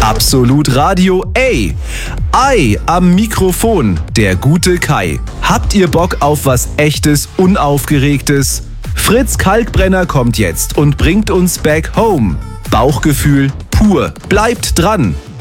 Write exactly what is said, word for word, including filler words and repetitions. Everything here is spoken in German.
Absolut Radio, ey! Ei, am Mikrofon, der gute Kai. Habt ihr Bock auf was Echtes, Unaufgeregtes? Fritz Kalkbrenner kommt jetzt und bringt uns back home. Bauchgefühl pur. Bleibt dran!